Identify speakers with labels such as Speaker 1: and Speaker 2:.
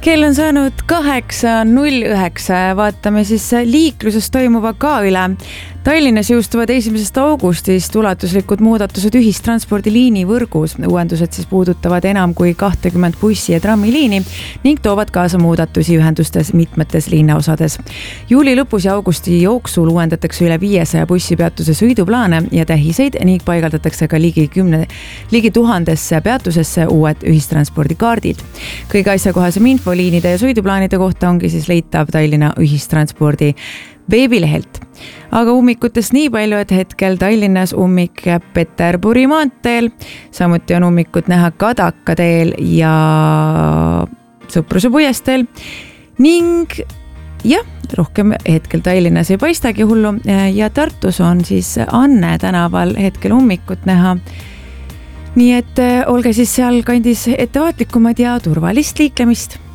Speaker 1: Kell on saanud 8.09, vaatame siis liikluses toimuva ka üle. Tallinnas jõustuvad 1. augustist ulatuslikud muudatused ühistranspordiliini võrgus. Uuendused siis puudutavad enam kui 20 bussi ja trammiliini ning toovad kaasa muudatusi ühendustes mitmetes linnaosades. Juuli lõpus ja augusti jooksul uuendatakse üle 500 bussipeatuse sõiduplaane ja tähiseid ning paigaldatakse ka ligi 1000 peatusesse uued ühistranspordikaardid. Kõige asjakohasem info liinide ja sõiduplaanide kohta ongi siis leitav Tallinna ühistranspordi veebilehelt. Aga ummikutest nii palju, et hetkel Tallinnas ummik Peterburi maanteel, samuti on ummikud näha Kadaka teel ja Sõpruse puiesteel ning rohkem hetkel Tallinnas ei paistagi hullu ja Tartus on siis Anne tänaval hetkel ummikut näha. Nii et olge siis seal kandis ettevaatlikumad ja turvalist liiklemist.